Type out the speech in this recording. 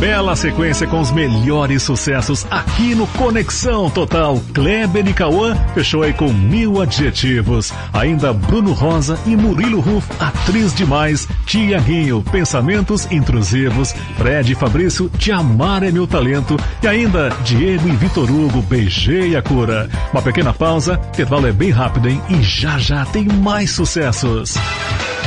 Bela sequência com os melhores sucessos aqui no Conexão Total. Kleber e Cauã fechou aí com 1000 adjetivos. Ainda Bruno Rosa e Murilo Ruf, atriz demais. Tiaguinho, pensamentos intrusivos. Fred e Fabrício, Te Amar é Meu Talento. E ainda Diego e Vitor Hugo, Beijei a Cura. Uma pequena pausa, o intervalo é bem rápido, hein? E já já tem mais sucessos.